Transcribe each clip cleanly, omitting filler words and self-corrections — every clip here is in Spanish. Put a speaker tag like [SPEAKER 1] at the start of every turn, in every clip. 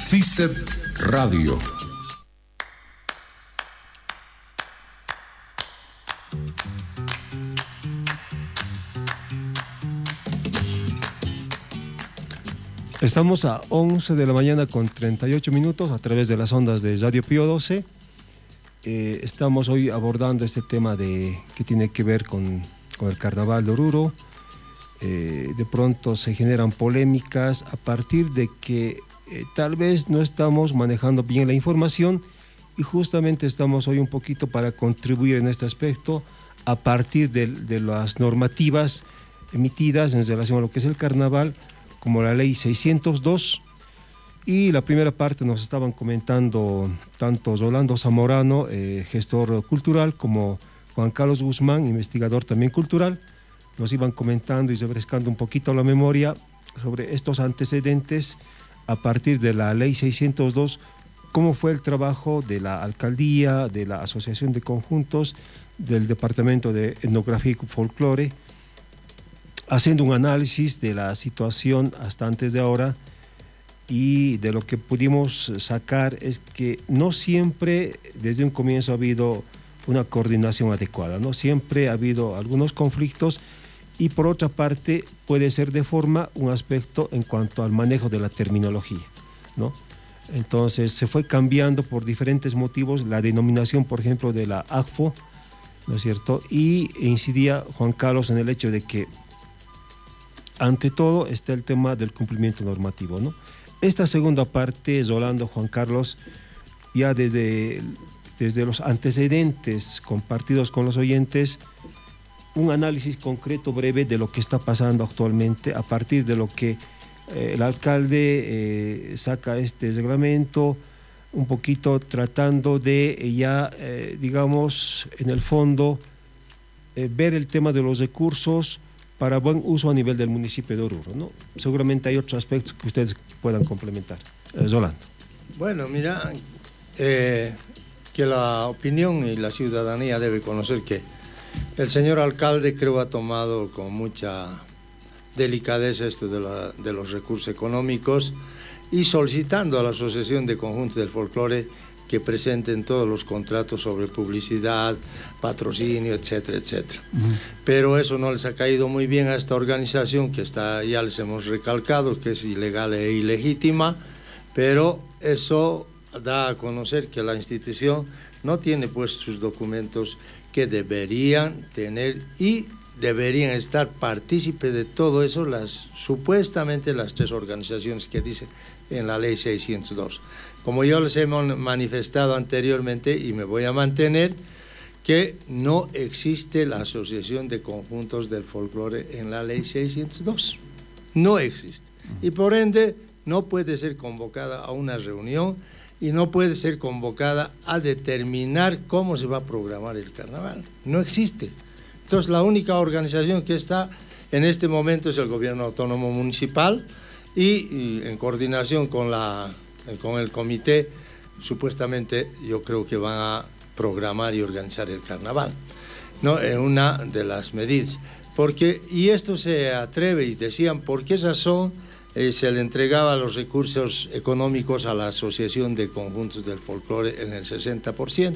[SPEAKER 1] CICEP Radio.
[SPEAKER 2] Estamos a 11 de la mañana con 38 minutos a través de las ondas de Radio Pío 12. Estamos hoy abordando este tema que tiene que ver con el Carnaval de Oruro. De pronto se generan polémicas a partir de que tal vez no estamos manejando bien la información, y justamente estamos hoy un poquito para contribuir en este aspecto a partir de las normativas emitidas en relación a lo que es el carnaval, como la ley 602, y la primera parte nos estaban comentando tanto Rolando Zamorano, gestor cultural, como Juan Carlos Guzmán, investigador también cultural. Nos iban comentando y refrescando un poquito la memoria sobre estos antecedentes a partir de la ley 602, cómo fue el trabajo de la alcaldía, de la asociación de conjuntos, del departamento de etnografía y folclore, haciendo un análisis de la situación hasta antes de ahora, y de lo que pudimos sacar es que no siempre desde un comienzo ha habido una coordinación adecuada, ¿no? Siempre ha habido algunos conflictos, y por otra parte puede ser de forma un aspecto en cuanto al manejo de la terminología, ¿no? Entonces se fue cambiando por diferentes motivos la denominación, por ejemplo, de la ACFO, ¿no es cierto? Y incidía Juan Carlos en el hecho de que ante todo está el tema del cumplimiento normativo, ¿no? Esta segunda parte, Rolando, Juan Carlos, ya desde los antecedentes compartidos con los oyentes, un análisis concreto, breve, de lo que está pasando actualmente a partir de lo que el alcalde saca este reglamento, un poquito tratando de ya, digamos, en el fondo, ver el tema de los recursos para buen uso a nivel del municipio de Oruro, ¿no? Seguramente hay otros aspectos que ustedes puedan complementar. Rolando.
[SPEAKER 3] Bueno, mira, que la opinión y la ciudadanía debe conocer que el señor alcalde, creo, ha tomado con mucha delicadeza esto de los recursos económicos, y solicitando a la Asociación de Conjuntos del Folclore que presenten todos los contratos sobre publicidad, patrocinio, etcétera, etcétera. Pero eso no les ha caído muy bien a esta organización, que ya les hemos recalcado que es ilegal e ilegítima, pero eso da a conocer que la institución no tiene pues sus documentos que deberían tener, y deberían estar partícipes de todo eso supuestamente las tres organizaciones que dice en la ley 602. Como yo les he manifestado anteriormente, y me voy a mantener, que no existe la Asociación de Conjuntos del Folclore en la ley 602. No existe. Y por ende no puede ser convocada a una reunión, y no puede ser convocada a determinar cómo se va a programar el carnaval. No existe. Entonces la única organización que está en este momento es el Gobierno Autónomo Municipal, y en coordinación con el comité, supuestamente yo creo que van a programar y organizar el carnaval, ¿no? En una de las medidas. Y esto se atreve, y decían, ¿por qué razón se le entregaba los recursos económicos a la Asociación de Conjuntos del Folclore en el 60%?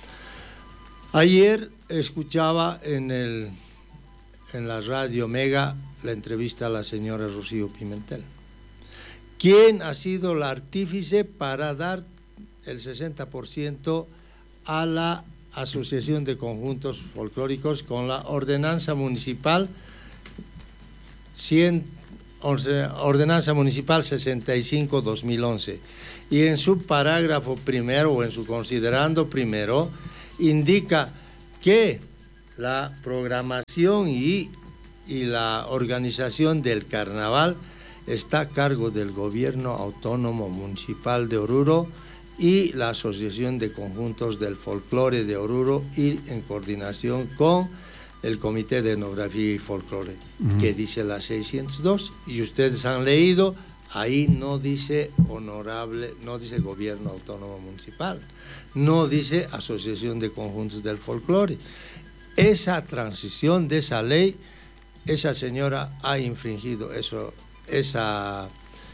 [SPEAKER 3] Ayer escuchaba en la radio Mega la entrevista a la señora Rocío Pimentel. ¿Quién ha sido el artífice para dar el 60% a la Asociación de Conjuntos Folclóricos con la ordenanza municipal 65-2011? Y en su parágrafo primero, o en su considerando primero, indica que la programación y la organización del carnaval está a cargo del Gobierno Autónomo Municipal de Oruro y la Asociación de Conjuntos del Folclore de Oruro, y en coordinación con el Comité de Etnografía y Folclore, que dice la 602, y ustedes han leído, ahí no dice no dice Gobierno Autónomo Municipal, no dice Asociación de Conjuntos del Folclore. Esa transición de esa ley, esa señora ha infringido esa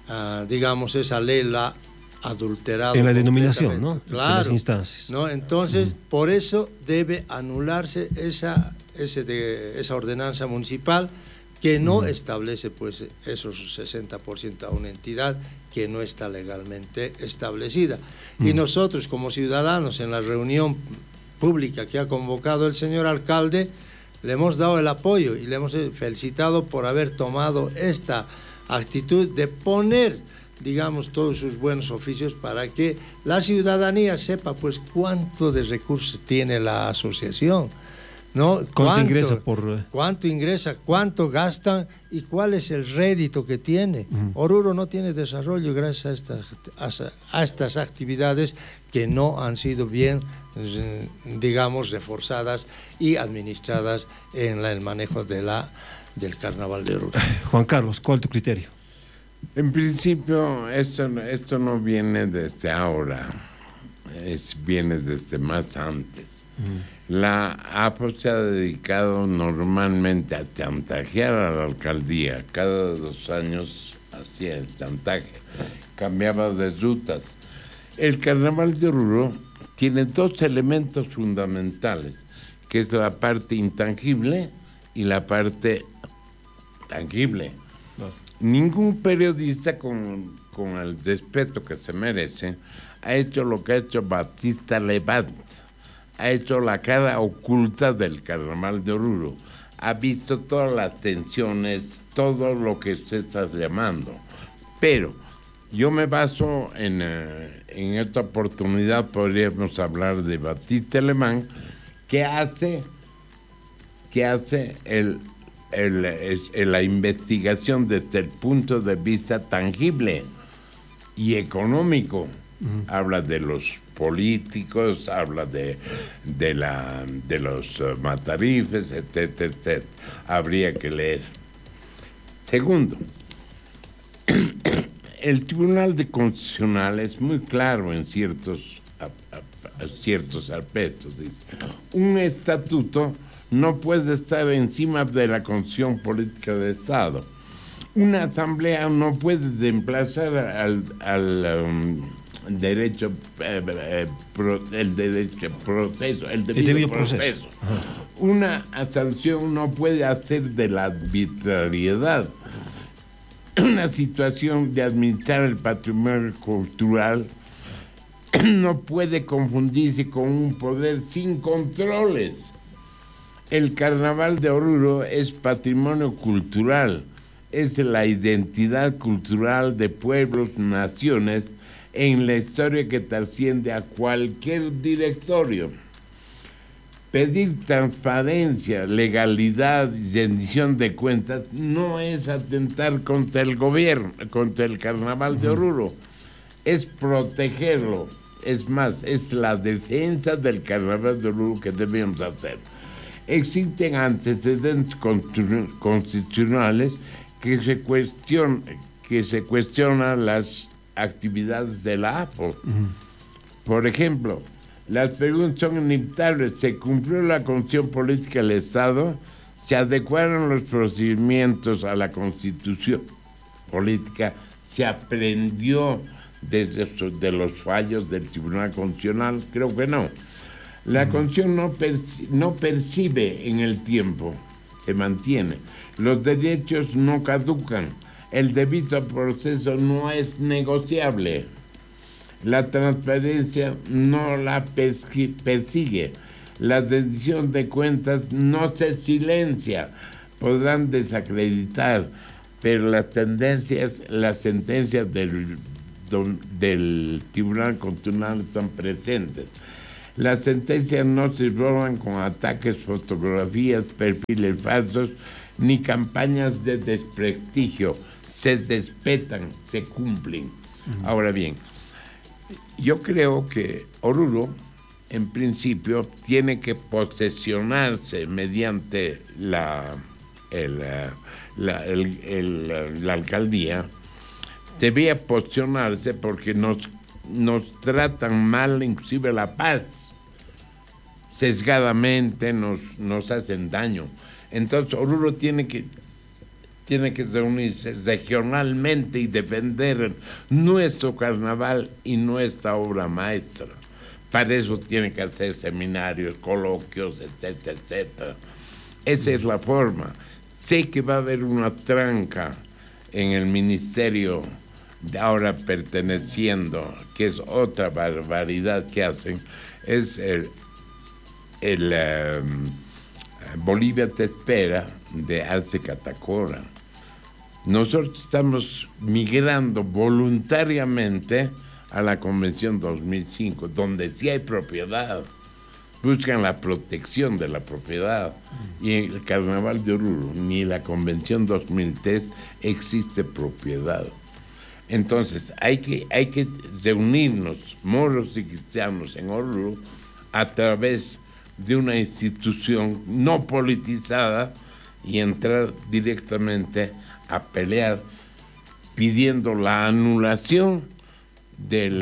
[SPEAKER 3] digamos, esa ley la ha adulterado.
[SPEAKER 2] En la denominación, ¿no?
[SPEAKER 3] Claro.
[SPEAKER 2] En las instancias.
[SPEAKER 3] ¿No? Entonces, por eso debe anularse esa ordenanza municipal que no establece pues esos 60% a una entidad que no está legalmente establecida. Y nosotros como ciudadanos en la reunión pública que ha convocado el señor alcalde, le hemos dado el apoyo y le hemos felicitado por haber tomado esta actitud de poner, digamos, todos sus buenos oficios para que la ciudadanía sepa pues cuánto de recursos tiene la asociación, ¿no? ¿Cuánto ingresa, cuánto gastan y cuál es el rédito que tiene? Oruro no tiene desarrollo gracias a estas actividades que no han sido bien, digamos, reforzadas y administradas en el manejo del Carnaval de Oruro.
[SPEAKER 2] Juan Carlos, ¿cuál es tu criterio?
[SPEAKER 4] En principio, esto no viene desde ahora, viene desde más antes. La APO se ha dedicado normalmente a chantajear a la alcaldía. Cada 2 años hacía el chantaje, cambiaba de rutas. El Carnaval de Oruro tiene 2 elementos fundamentales, que es la parte intangible y la parte tangible. No. Ningún periodista con el respeto que se merece ha hecho lo que ha hecho Batista Levant. Ha hecho la cara oculta del Carnaval de Oruro. Ha visto todas las tensiones, todo lo que usted está llamando. Pero yo me baso en esta oportunidad, podríamos hablar de Batista Alemán, que hace la investigación desde el punto de vista tangible y económico. Habla de los políticos, habla de los matarifes, etcétera, etcétera. Habría que leer. Segundo, el Tribunal Constitucional es muy claro en ciertos aspectos. Dice, un estatuto no puede estar encima de la Constitución Política de Estado. Una asamblea no puede reemplazar al debido proceso. Una sanción no puede hacer de la arbitrariedad. Una situación de administrar el patrimonio cultural no puede confundirse con un poder sin controles. El Carnaval de Oruro es patrimonio cultural, es la identidad cultural de pueblos, naciones, en la historia que trasciende a cualquier directorio. Pedir transparencia, legalidad y rendición de cuentas no es atentar contra el gobierno, contra el Carnaval de Oruro, es protegerlo. Es más, es la defensa del Carnaval de Oruro que debemos hacer. Existen antecedentes constitucionales que se cuestionan las actividades de la APO. Por ejemplo, las preguntas son inevitables. ¿Se cumplió la Constitución Política del Estado? ¿Se adecuaron los procedimientos a la Constitución Política? ¿Se aprendió de los fallos del Tribunal Constitucional? Creo que no. La Constitución no percibe en el tiempo, se mantiene. Los derechos no caducan. El debido proceso no es negociable. La transparencia no la persigue. La rendición de cuentas no se silencia. Podrán desacreditar, pero las sentencias del Tribunal Constitucional están presentes. Las sentencias no se borran con ataques, fotografías, perfiles falsos, ni campañas de desprestigio. Se respetan, se cumplen. Ahora bien, yo creo que Oruro, en principio, tiene que posesionarse mediante la alcaldía. Debía posicionarse porque nos tratan mal, inclusive la paz. Sesgadamente nos hacen daño. Entonces Oruro tiene que tiene que reunirse regionalmente y defender nuestro carnaval y nuestra obra maestra. Para eso tiene que hacer seminarios, coloquios, etcétera, etcétera. Esa es la forma. Sé que va a haber una tranca en el ministerio de ahora perteneciendo, que es otra barbaridad que hacen, es el Bolivia te espera de Arce Catacora. Nosotros estamos migrando voluntariamente a la Convención 2005, donde sí hay propiedad. Buscan la protección de la propiedad. Y en el Carnaval de Oruro, ni la Convención 2003 existe propiedad. Entonces, hay que reunirnos, moros y cristianos, en Oruro, a través de una institución no politizada y entrar directamente a pelear pidiendo la anulación del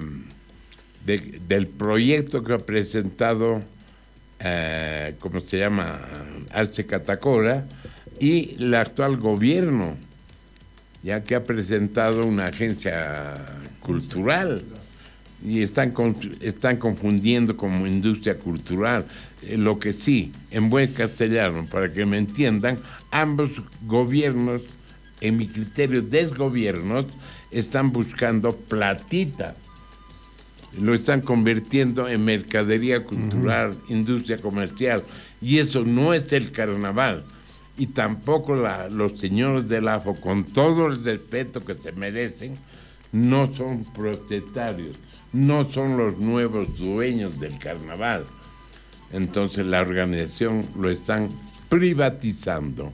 [SPEAKER 4] proyecto que ha presentado, ¿cómo se llama?, Arce Catacora, y el actual gobierno, ya que ha presentado una agencia cultural. Y están confundiendo como industria cultural. Lo que sí, en buen castellano, para que me entiendan, ambos gobiernos, en mi criterio, desgobiernos, están buscando platita. Lo están convirtiendo en mercadería cultural, industria comercial. Y eso no es el carnaval. Y tampoco los señores del AFO, con todo el respeto que se merecen, no son propietarios. No son los nuevos dueños del carnaval. Entonces la organización lo están privatizando.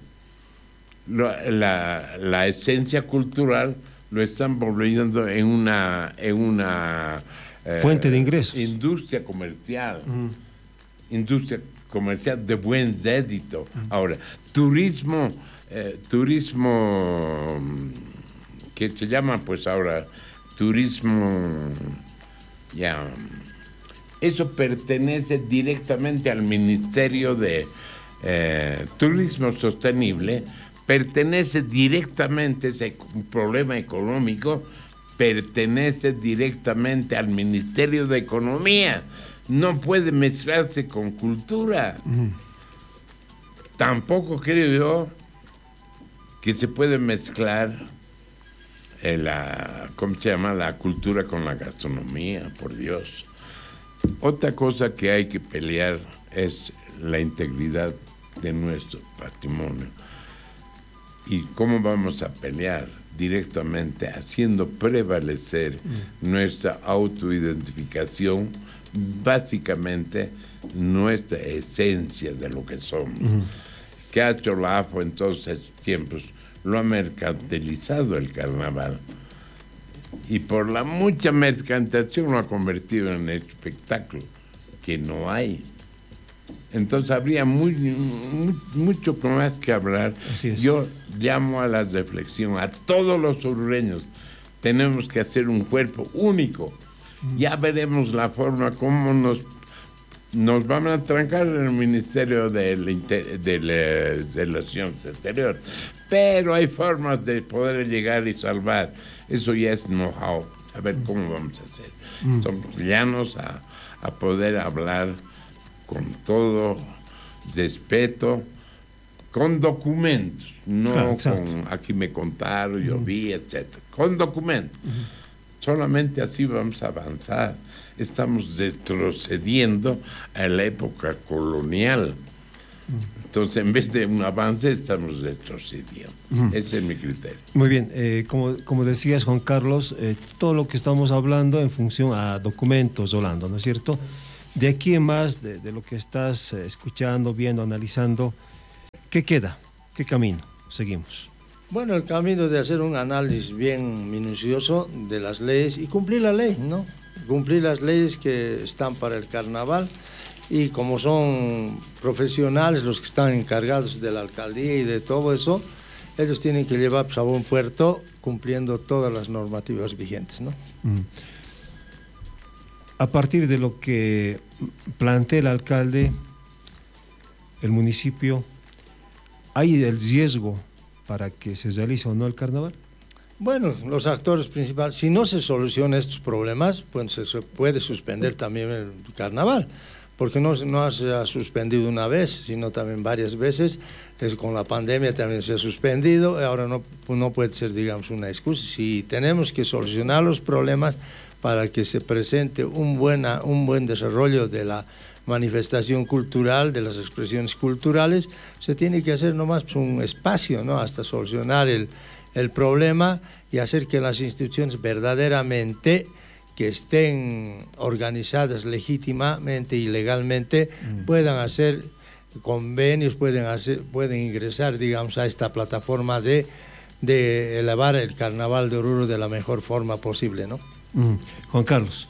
[SPEAKER 4] La esencia cultural lo están volviendo en una
[SPEAKER 2] fuente de ingresos.
[SPEAKER 4] Industria comercial. Industria comercial de buen rédito. Ahora, turismo que se llama pues ahora turismo. Ya, eso pertenece directamente al Ministerio de Turismo Sostenible, pertenece directamente, ese problema económico, pertenece directamente al Ministerio de Economía. No puede mezclarse con cultura. Tampoco creo yo que se puede mezclar ¿cómo se llama?, la cultura con la gastronomía, por Dios. Otra cosa que hay que pelear es la integridad de nuestro patrimonio. ¿Y cómo vamos a pelear? Directamente haciendo prevalecer nuestra autoidentificación, básicamente nuestra esencia de lo que somos. ¿Qué ha hecho la AFO en todos estos tiempos? Lo ha mercantilizado el carnaval. Y por la mucha mercantilización lo ha convertido en espectáculo, que no hay. Entonces habría mucho más que hablar. Yo llamo a la reflexión a todos los orureños. Tenemos que hacer un cuerpo único. Ya veremos la forma como nos van a trancar en el Ministerio de Relaciones Exteriores. Pero hay formas de poder llegar y salvar. Eso ya es know-how. A ver cómo vamos a hacer. Somos llanos a poder hablar con todo respeto, con documentos, no con aquí me contaron, yo vi, etc. Con documentos. Solamente así vamos a avanzar. Estamos retrocediendo a la época colonial. Entonces, en vez de un avance, estamos retrocediendo. Ese es mi criterio.
[SPEAKER 2] Muy bien. Como decías, Juan Carlos, todo lo que estamos hablando en función a documentos, Rolando, ¿no es cierto? De aquí en más, de lo que estás escuchando, viendo, analizando, ¿qué queda? ¿Qué camino seguimos?
[SPEAKER 3] Bueno, el camino de hacer un análisis bien minucioso de las leyes y cumplir la ley, ¿no? Cumplir las leyes que están para el carnaval, y como son profesionales los que están encargados de la alcaldía y de todo eso, ellos tienen que llevar a buen puerto cumpliendo todas las normativas vigentes, ¿no?
[SPEAKER 2] A partir de lo que plantea el alcalde, el municipio, hay el riesgo para que se realice o no el carnaval?
[SPEAKER 3] Bueno, los actores principales, si no se solucionan estos problemas, pues se puede suspender también el carnaval, porque no se ha suspendido una vez, sino también varias veces. Con la pandemia también se ha suspendido, ahora no puede ser, digamos, una excusa. Si tenemos que solucionar los problemas para que se presente un buen desarrollo de la manifestación cultural, de las expresiones culturales, se tiene que hacer nomás un espacio, ¿no?, hasta solucionar el problema y hacer que las instituciones verdaderamente que estén organizadas legítimamente y legalmente puedan hacer convenios, pueden ingresar, digamos, a esta plataforma de elevar el Carnaval de Oruro de la mejor forma posible, ¿no?
[SPEAKER 2] Juan Carlos.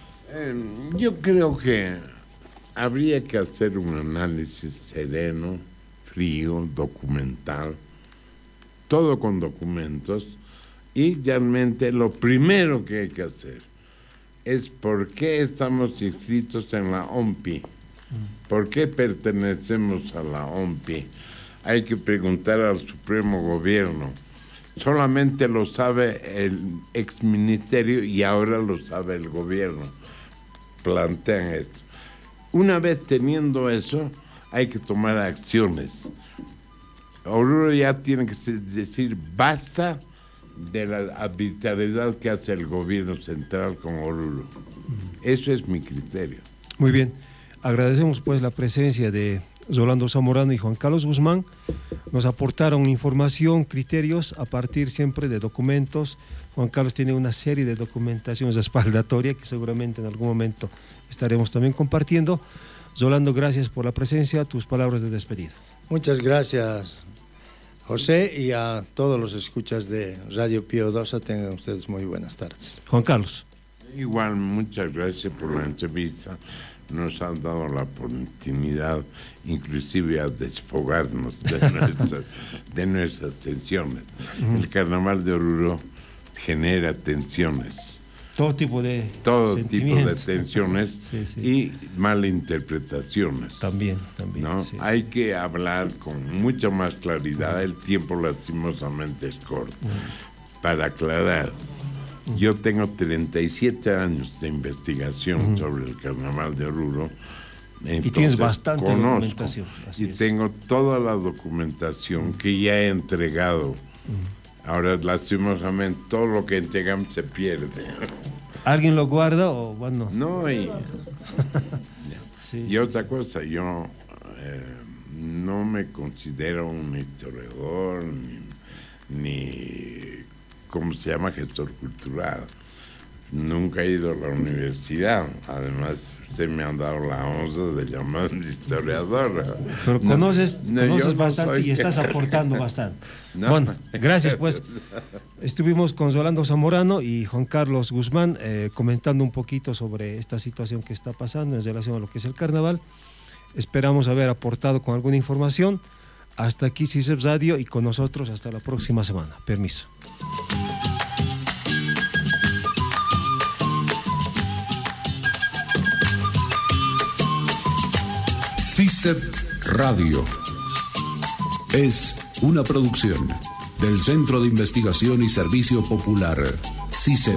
[SPEAKER 4] Yo creo que habría que hacer un análisis sereno, frío, documental, todo con documentos, y realmente lo primero que hay que hacer es por qué estamos inscritos en la OMPI, por qué pertenecemos a la OMPI. Hay que preguntar al Supremo Gobierno. Solamente lo sabe el exministerio y ahora lo sabe el gobierno. Plantean esto. Una vez teniendo eso, hay que tomar acciones. Oruro ya tiene que decir basta de la arbitrariedad que hace el gobierno central con Oruro. Eso es mi criterio.
[SPEAKER 2] Muy bien. Agradecemos pues la presencia de Rolando Zamorano y Juan Carlos Guzmán. Nos aportaron información, criterios a partir siempre de documentos. Juan Carlos tiene una serie de documentaciones respaldatoria que seguramente en algún momento estaremos también compartiendo. Rolando, gracias por la presencia. Tus palabras de despedida.
[SPEAKER 3] Muchas gracias, José, y a todos los escuchas de Radio Pío XII. Tengan ustedes muy buenas tardes.
[SPEAKER 2] Juan Carlos.
[SPEAKER 4] Igual, muchas gracias por la entrevista. Nos han dado la oportunidad, inclusive, a desfogarnos de nuestras tensiones. El Carnaval de Oruro genera tensiones.
[SPEAKER 2] Todo tipo de
[SPEAKER 4] tensiones sí. Y malinterpretaciones.
[SPEAKER 2] También.
[SPEAKER 4] ¿No? Sí, hay que hablar con mucha más claridad. El tiempo lastimosamente es corto. Para aclarar. Yo tengo 37 años de investigación sobre el Carnaval de Oruro.
[SPEAKER 2] Y tienes bastante documentación.
[SPEAKER 4] Y tengo toda la documentación que ya he entregado. Ahora, lastimosamente, todo lo que entregamos se pierde.
[SPEAKER 2] ¿Alguien lo guarda o bueno?
[SPEAKER 4] No, y otra cosa, yo no me considero un historiador ni ¿cómo se llama? Gestor cultural. Nunca he ido a la universidad. Además, se me han dado la honra de llamarme historiador.
[SPEAKER 2] Pero conoces bastante y estás aportando bastante. Bueno, gracias pues. Estuvimos con Rolando Zamorano y Juan Carlos Guzmán comentando un poquito sobre esta situación que está pasando en relación a lo que es el carnaval. Esperamos haber aportado con alguna información. Hasta aquí CISEP Radio y con nosotros hasta la próxima semana. Permiso.
[SPEAKER 1] CISEP Radio es una producción del Centro de Investigación y Servicio Popular, CISEP.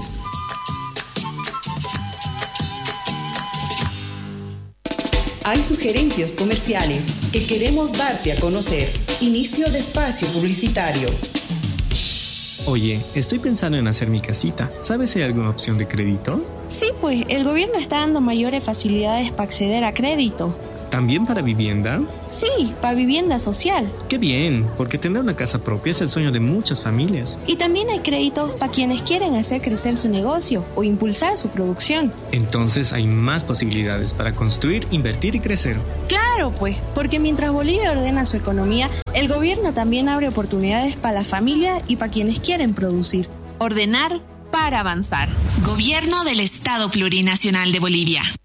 [SPEAKER 5] Hay sugerencias comerciales que queremos darte a conocer. Inicio de espacio publicitario.
[SPEAKER 6] Oye, estoy pensando en hacer mi casita. ¿Sabes si hay alguna opción de crédito?
[SPEAKER 7] Sí, pues el gobierno está dando mayores facilidades para acceder a crédito.
[SPEAKER 6] ¿También para vivienda?
[SPEAKER 7] Sí, para vivienda social.
[SPEAKER 6] ¡Qué bien! Porque tener una casa propia es el sueño de muchas familias.
[SPEAKER 7] Y también hay créditos para quienes quieren hacer crecer su negocio o impulsar su producción.
[SPEAKER 6] Entonces hay más posibilidades para construir, invertir y crecer.
[SPEAKER 7] Claro, pues, porque mientras Bolivia ordena su economía, el gobierno también abre oportunidades para la familia y para quienes quieren producir.
[SPEAKER 8] Ordenar para avanzar. Gobierno del Estado Plurinacional de Bolivia.